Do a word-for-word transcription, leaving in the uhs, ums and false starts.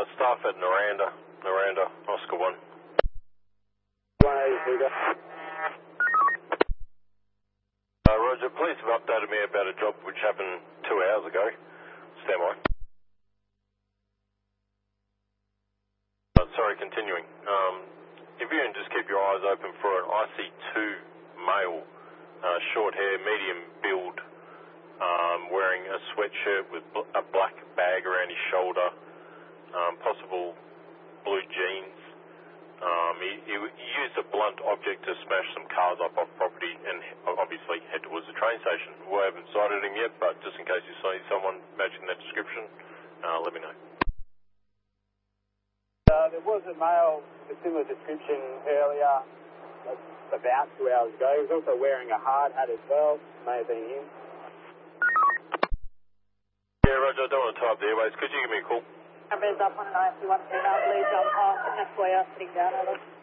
Uh, staff at Noranda, Noranda, Oscar one. Uh, Roger, police have updated me about a job which happened two hours ago. Stand by. Uh, sorry, continuing. Um, if you can just keep your eyes open for an I C two male, uh, short hair, medium build, um, wearing a sweatshirt with bl a black bag around his shoulder, um, possible blue jeans. Um, he, he, he used a blunt object to smash some cars up off property and obviously head towards the train station. We haven't sighted him yet, but just in case you see someone matching that description, uh, let me know. Uh, there was a male with a similar description earlier, about two hours ago. He was also wearing a hard hat as well. May have been him. Yeah, Roger, I don't want to tie up the airways. Could you give me a call? Numbers up on an I C one female, leads on past the next way out, sitting down, over.